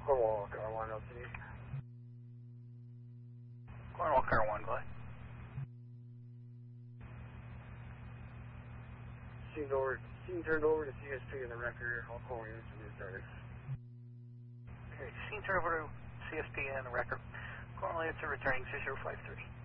Cornwall, car 1, LTD. Cornwall, car 1, go ahead. Scene turned over to CSP in the record. All call units are restarted. Okay, scene turned over to CSP and the record. Cornwall, it's returning 6053.